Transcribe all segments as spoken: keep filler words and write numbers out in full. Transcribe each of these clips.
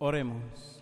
Oremos.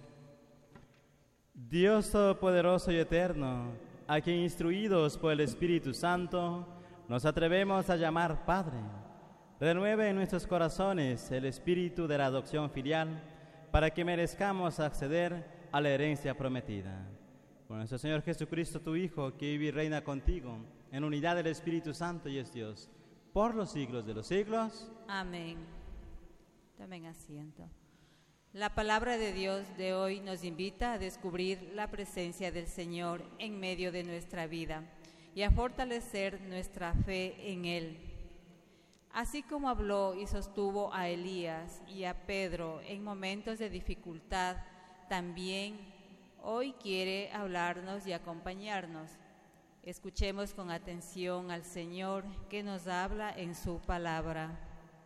Dios Todopoderoso y Eterno, a quien instruidos por el Espíritu Santo, nos atrevemos a llamar Padre, renueve en nuestros corazones el espíritu de la adopción filial para que merezcamos acceder a la herencia prometida. Por nuestro Señor Jesucristo, tu Hijo, que vive y reina contigo, en unidad del Espíritu Santo y es Dios, por los siglos de los siglos. Amén. Tomen asiento. La palabra de Dios de hoy nos invita a descubrir la presencia del Señor en medio de nuestra vida y a fortalecer nuestra fe en Él. Así como habló y sostuvo a Elías y a Pedro en momentos de dificultad, también hoy quiere hablarnos y acompañarnos. Escuchemos con atención al Señor que nos habla en su palabra.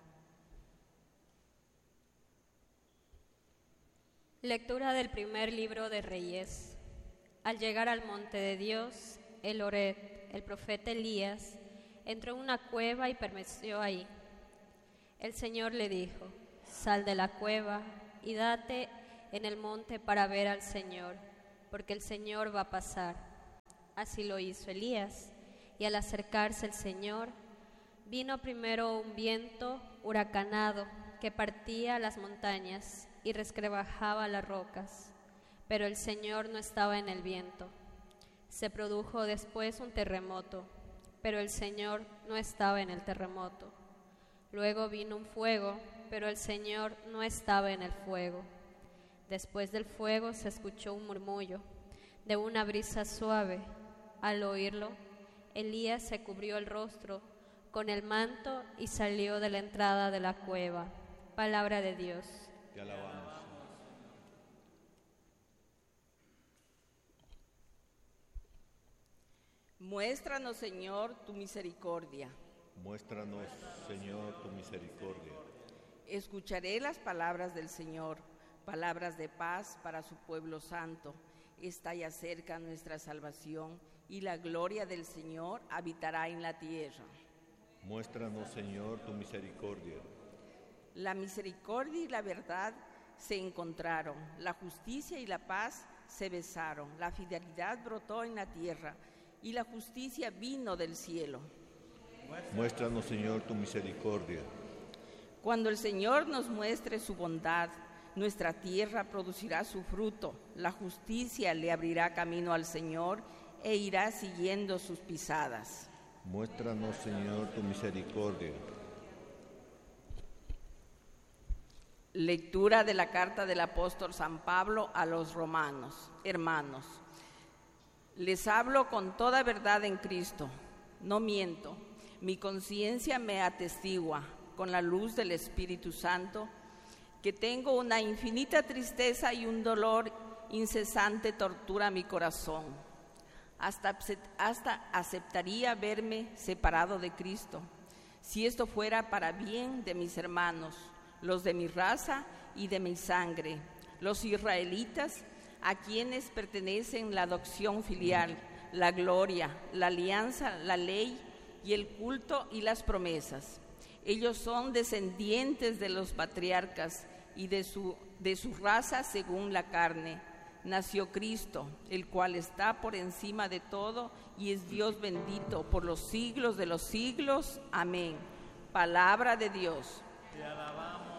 Lectura del primer libro de Reyes. Al llegar al monte de Dios, el Horeb, el profeta Elías, entró en una cueva y permaneció ahí. El Señor le dijo: sal de la cueva y date en el monte para ver al Señor, porque el Señor va a pasar. Así lo hizo Elías, y al acercarse el Señor, vino primero un viento huracanado que partía las montañas y resquebrajaba las rocas, pero el Señor no estaba en el viento. Se produjo después un terremoto, pero el Señor no estaba en el terremoto. Luego vino un fuego, pero el Señor no estaba en el fuego. Después del fuego se escuchó un murmullo de una brisa suave. Al oírlo, Elías se cubrió el rostro con el manto y salió de la entrada de la cueva. Palabra de Dios. Te alabamos. Muéstranos, Señor, tu misericordia. Muéstranos, Señor, tu misericordia. Escucharé las palabras del Señor, palabras de paz para su pueblo santo. Está ya cerca nuestra salvación y la gloria del Señor habitará en la tierra. Muéstranos, Señor, tu misericordia. La misericordia y la verdad se encontraron, la justicia y la paz se besaron, la fidelidad brotó en la tierra y la justicia vino del cielo. Muéstranos, Señor, tu misericordia. Cuando el Señor nos muestre su bondad, nuestra tierra producirá su fruto, la justicia le abrirá camino al Señor e irá siguiendo sus pisadas. Muéstranos, Señor, tu misericordia. Lectura de la carta del apóstol San Pablo a los romanos. Hermanos, les hablo con toda verdad en Cristo, no miento. Mi conciencia me atestigua con la luz del Espíritu Santo que tengo una infinita tristeza y un dolor incesante tortura mi corazón. Hasta, hasta aceptaría verme separado de Cristo, si esto fuera para bien de mis hermanos, los de mi raza y de mi sangre, los israelitas, a quienes pertenecen la adopción filial, la gloria, la alianza, la ley y el culto y las promesas. Ellos son descendientes de los patriarcas y de su, de su raza según la carne. Nació Cristo, el cual está por encima de todo y es Dios bendito por los siglos de los siglos. Amén. Palabra de Dios. Te alabamos.